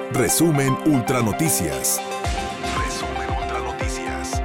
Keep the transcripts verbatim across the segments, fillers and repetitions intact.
Resumen Ultra Noticias. Resumen Ultra Noticias.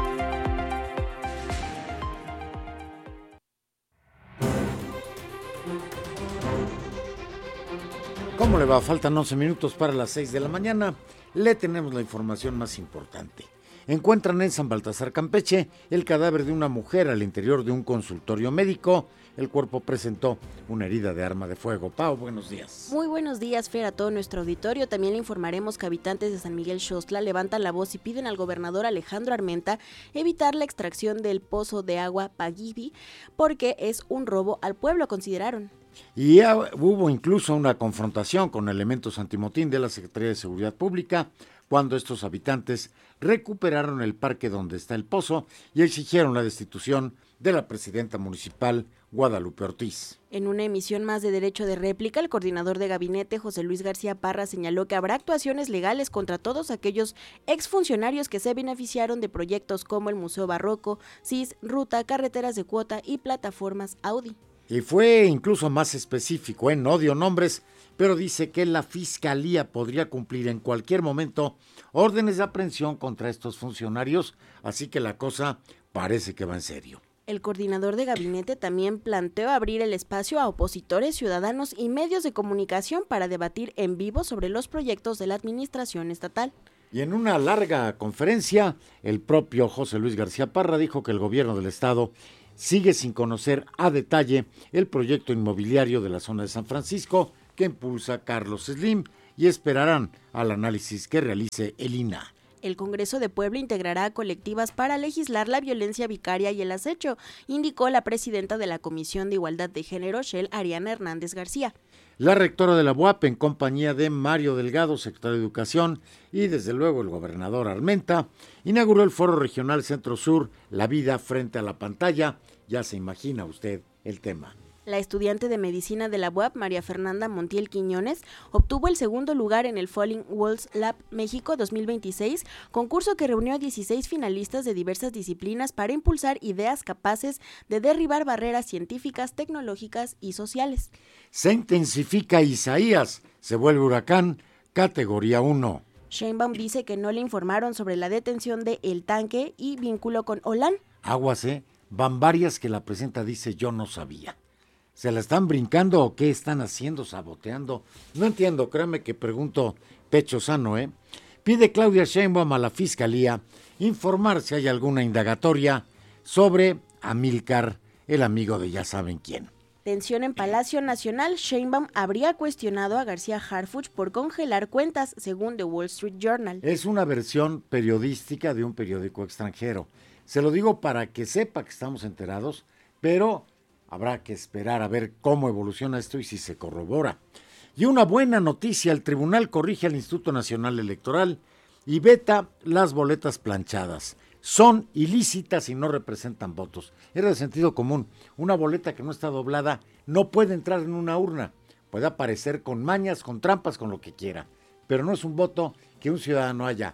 ¿Cómo le va? Faltan once minutos para las seis de la mañana. Le tenemos la información más importante. Encuentran en San Baltasar, Campeche, el cadáver de una mujer al interior de un consultorio médico. El cuerpo presentó una herida de arma de fuego. Pau, buenos días. Muy buenos días, Fer, a todo nuestro auditorio. También le informaremos que habitantes de San Miguel Xostla levantan la voz y piden al gobernador Alejandro Armenta evitar la extracción del pozo de agua Paguibi porque es un robo al pueblo, consideraron. Y hubo incluso una confrontación con elementos antimotín de la Secretaría de Seguridad Pública cuando estos habitantes recuperaron el parque donde está el pozo y exigieron la destitución de la presidenta municipal, Guadalupe Ortiz. En una emisión más de derecho de réplica, el coordinador de gabinete, José Luis García Parra, señaló que habrá actuaciones legales contra todos aquellos exfuncionarios que se beneficiaron de proyectos como el Museo Barroco, C I S, Ruta, Carreteras de Cuota y Plataformas Audi. Y fue incluso más específico, ¿eh? No dio nombres, pero dice que la Fiscalía podría cumplir en cualquier momento órdenes de aprehensión contra estos funcionarios, así que la cosa parece que va en serio. El coordinador de gabinete también planteó abrir el espacio a opositores, ciudadanos y medios de comunicación para debatir en vivo sobre los proyectos de la administración estatal. Y en una larga conferencia, el propio José Luis García Parra dijo que el gobierno del estado sigue sin conocer a detalle el proyecto inmobiliario de la zona de San Francisco que impulsa Carlos Slim y esperarán al análisis que realice el I N A H. El Congreso de Puebla integrará colectivas para legislar la violencia vicaria y el acecho, indicó la presidenta de la Comisión de Igualdad de Género, Shell Ariana Hernández García. La rectora de la U A P, en compañía de Mario Delgado, secretario de Educación, y desde luego el gobernador Armenta, inauguró el Foro Regional Centro Sur, La Vida Frente a la Pantalla. Ya se imagina usted el tema. La estudiante de medicina de la U A P, María Fernanda Montiel Quiñones, obtuvo el segundo lugar en el Falling Walls Lab México dos mil veintiséis, concurso que reunió a dieciséis finalistas de diversas disciplinas para impulsar ideas capaces de derribar barreras científicas, tecnológicas y sociales. Se intensifica Isaías, se vuelve huracán, categoría uno. Sheinbaum dice que no le informaron sobre la detención de El Tanque y vínculo con Olán. Aguas, ¿eh? Van varias que la presidenta dice yo no sabía. ¿Se la están brincando o qué están haciendo, saboteando? No entiendo, créame que pregunto pecho sano, ¿eh? Pide Claudia Sheinbaum a la Fiscalía informar si hay alguna indagatoria sobre Amílcar, el amigo de ya saben quién. Tensión en Palacio Nacional. Sheinbaum habría cuestionado a García Harfuch por congelar cuentas, según The Wall Street Journal. Es una versión periodística de un periódico extranjero. Se lo digo para que sepa que estamos enterados, pero habrá que esperar a ver cómo evoluciona esto y si se corrobora. Y una buena noticia, el tribunal corrige al Instituto Nacional Electoral y veta las boletas planchadas. Son ilícitas y no representan votos. Era de sentido común. Una boleta que no está doblada no puede entrar en una urna. Puede aparecer con mañas, con trampas, con lo que quiera. Pero no es un voto que un ciudadano haya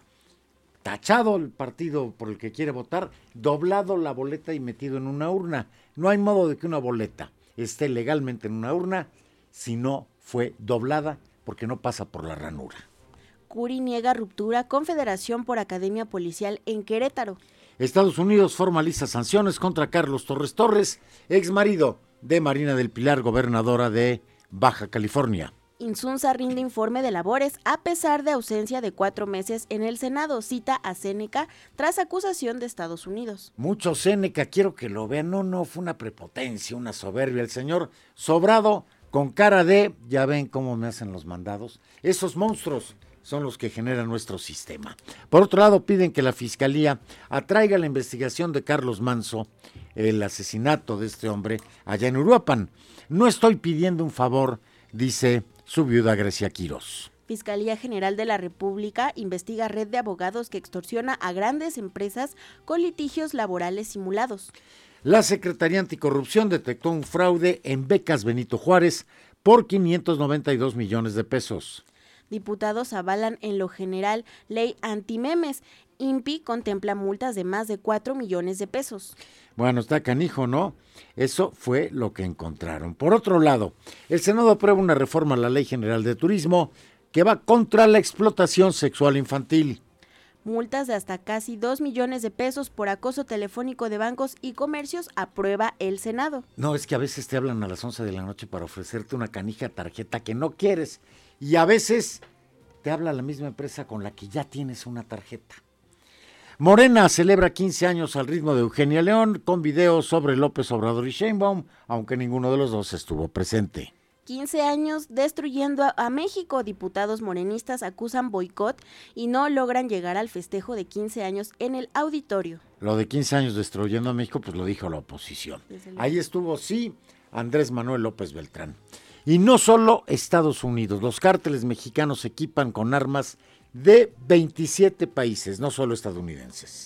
tachado el partido por el que quiere votar, doblado la boleta y metido en una urna. No hay modo de que una boleta esté legalmente en una urna si no fue doblada porque no pasa por la ranura. Curi niega ruptura con Federación por Academia Policial en Querétaro. Estados Unidos formaliza sanciones contra Carlos Torres Torres, ex marido de Marina del Pilar, gobernadora de Baja California. Insunza rinde informe de labores a pesar de ausencia de cuatro meses en el Senado. Cita a Séneca tras acusación de Estados Unidos. Mucho Séneca, quiero que lo vean. No, no, fue una prepotencia, una soberbia. El señor sobrado con cara de, ya ven cómo me hacen los mandados. Esos monstruos son los que generan nuestro sistema. Por otro lado, piden que la Fiscalía atraiga la investigación de Carlos Manso, el asesinato de este hombre allá en Uruapan. No estoy pidiendo un favor, dice su viuda Grecia Quirós. Fiscalía General de la República investiga red de abogados que extorsiona a grandes empresas con litigios laborales simulados. La Secretaría Anticorrupción detectó un fraude en becas Benito Juárez por quinientos noventa y dos millones de pesos. Diputados avalan en lo general ley antimemes. I N P I contempla multas de más de cuatro millones de pesos. Bueno, está canijo, ¿no? Eso fue lo que encontraron. Por otro lado, el Senado aprueba una reforma a la Ley General de Turismo que va contra la explotación sexual infantil. Multas de hasta casi dos millones de pesos por acoso telefónico de bancos y comercios aprueba el Senado. No, es que a veces te hablan a las once de la noche para ofrecerte una canija tarjeta que no quieres y a veces te habla la misma empresa con la que ya tienes una tarjeta. Morena celebra quince años al ritmo de Eugenia León con videos sobre López Obrador y Sheinbaum, aunque ninguno de los dos estuvo presente. quince años destruyendo a, a México. Diputados morenistas acusan boicot y no logran llegar al festejo de quince años en el auditorio. Lo de quince años destruyendo a México, pues lo dijo la oposición. Ahí estuvo, sí, Andrés Manuel López Beltrán. Y no solo Estados Unidos, los cárteles mexicanos se equipan con armas de veintisiete países, no solo estadounidenses.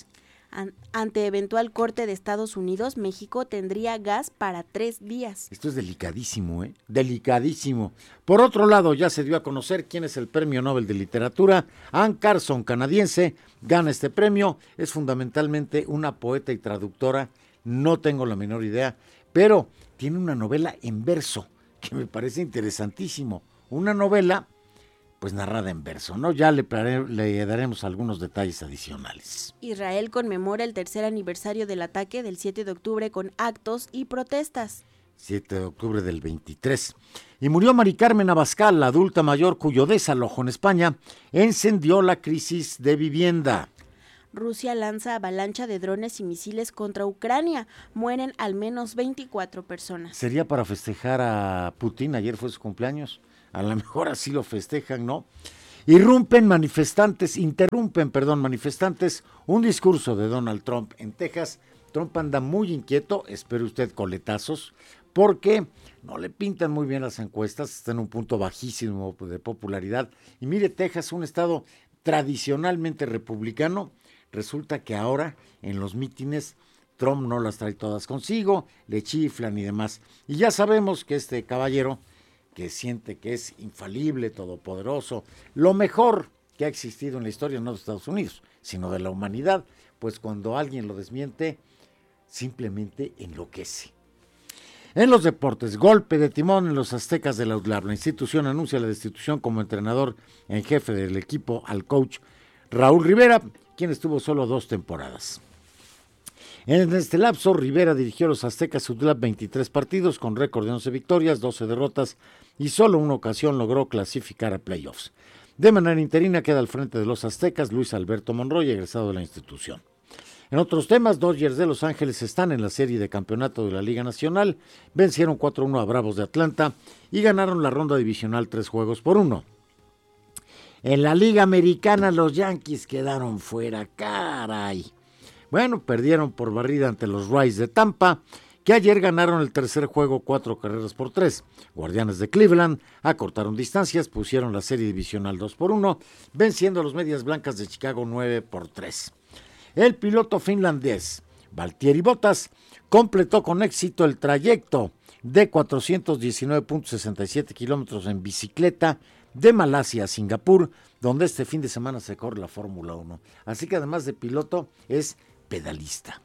Ante eventual corte de Estados Unidos, México tendría gas para tres días. Esto es delicadísimo, ¿eh? Delicadísimo. Por otro lado, ya se dio a conocer quién es el Premio Nobel de Literatura. Anne Carson, canadiense, gana este premio. Es fundamentalmente una poeta y traductora, no tengo la menor idea, pero tiene una novela en verso, que me parece interesantísimo. Una novela, pues narrada en verso, ¿no? Ya le, le daremos algunos detalles adicionales. Israel conmemora el tercer aniversario del ataque del siete de octubre con actos y protestas. siete de octubre del veintitrés. Y murió Mari Carmen Abascal, la adulta mayor cuyo desalojo en España encendió la crisis de vivienda. Rusia lanza avalancha de drones y misiles contra Ucrania. Mueren al menos veinticuatro personas. Sería para festejar a Putin, ayer fue su cumpleaños. A lo mejor así lo festejan, ¿no? Irrumpen manifestantes, interrumpen, perdón, manifestantes, un discurso de Donald Trump en Texas. Trump anda muy inquieto, espere usted coletazos, porque no le pintan muy bien las encuestas, está en un punto bajísimo de popularidad. Y mire, Texas, un estado tradicionalmente republicano, resulta que ahora en los mítines Trump no las trae todas consigo, le chiflan y demás. Y ya sabemos que este caballero, que siente que es infalible, todopoderoso, lo mejor que ha existido en la historia no de Estados Unidos, sino de la humanidad, pues cuando alguien lo desmiente, simplemente enloquece. En los deportes, golpe de timón en los Aztecas de la U D L A P. La institución anuncia la destitución como entrenador en jefe del equipo al coach Raúl Rivera, quien estuvo solo dos temporadas. En este lapso, Rivera dirigió a los Aztecas U D L A P veintitrés partidos con récord de once victorias, doce derrotas y solo una ocasión logró clasificar a playoffs. De manera interina queda al frente de los Aztecas Luis Alberto Monroy, egresado de la institución. En otros temas, Dodgers de Los Ángeles están en la serie de campeonato de la Liga Nacional, vencieron cuatro a uno a Bravos de Atlanta y ganaron la ronda divisional tres juegos por uno. En la Liga Americana los Yankees quedaron fuera, caray. Bueno, perdieron por barrida ante los Rays de Tampa, que ayer ganaron el tercer juego cuatro carreras por tres. Guardianes de Cleveland acortaron distancias, pusieron la serie divisional dos por uno, venciendo a los Medias Blancas de Chicago nueve por tres. El piloto finlandés Valtteri Bottas completó con éxito el trayecto de cuatrocientos diecinueve punto sesenta y siete kilómetros en bicicleta de Malasia a Singapur, donde este fin de semana se corre la Fórmula uno. Así que además de piloto, es pedalista.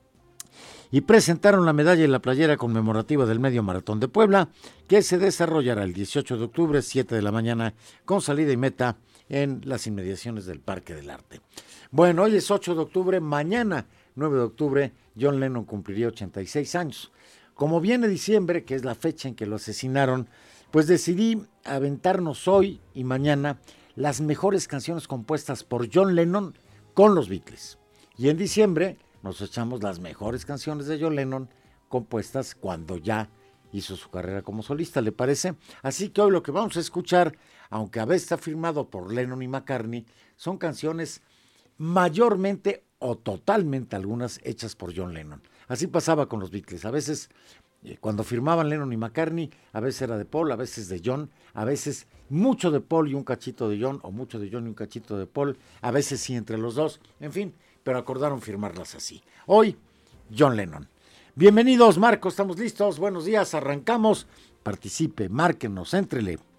Y presentaron la medalla y la playera conmemorativa del Medio Maratón de Puebla, que se desarrollará el dieciocho de octubre, siete de la mañana, con salida y meta en las inmediaciones del Parque del Arte. Bueno, hoy es ocho de octubre, mañana, nueve de octubre, John Lennon cumpliría ochenta y seis años. Como viene diciembre, que es la fecha en que lo asesinaron, pues decidí aventarnos hoy y mañana las mejores canciones compuestas por John Lennon con los Beatles. Y en diciembre nos echamos las mejores canciones de John Lennon compuestas cuando ya hizo su carrera como solista, ¿le parece? Así que hoy lo que vamos a escuchar, aunque a veces está firmado por Lennon y McCartney, son canciones mayormente o totalmente algunas hechas por John Lennon. Así pasaba con los Beatles, a veces eh, cuando firmaban Lennon y McCartney, a veces era de Paul, a veces de John, a veces mucho de Paul y un cachito de John, o mucho de John y un cachito de Paul, a veces sí entre los dos, en fin, pero acordaron firmarlas así. Hoy, John Lennon. Bienvenidos, Marco, estamos listos, buenos días, arrancamos, participe, márquenos, éntrele.